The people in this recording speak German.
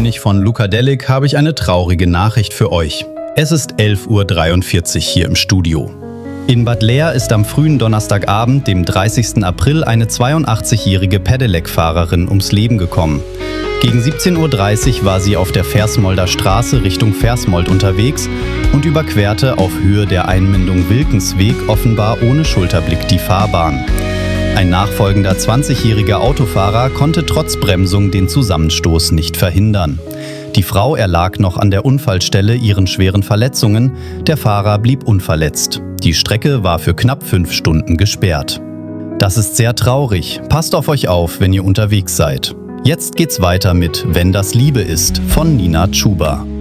König von Lucadelic habe ich eine traurige Nachricht für euch. Es ist 11:43 Uhr hier im Studio. In Bad Leer ist am frühen Donnerstagabend, dem 30. April, eine 82-jährige Pedelec-Fahrerin ums Leben gekommen. Gegen 17:30 Uhr war sie auf der Versmolder Straße Richtung Versmold unterwegs und überquerte auf Höhe der Einmündung Wilkensweg offenbar ohne Schulterblick die Fahrbahn. Ein nachfolgender 20-jähriger Autofahrer konnte trotz Bremsung den Zusammenstoß nicht verhindern. Die Frau erlag noch an der Unfallstelle ihren schweren Verletzungen, der Fahrer blieb unverletzt. Die Strecke war für knapp 5 Stunden gesperrt. Das ist sehr traurig. Passt auf euch auf, wenn ihr unterwegs seid. Jetzt geht's weiter mit Wenn das Liebe ist von Nina Chuba.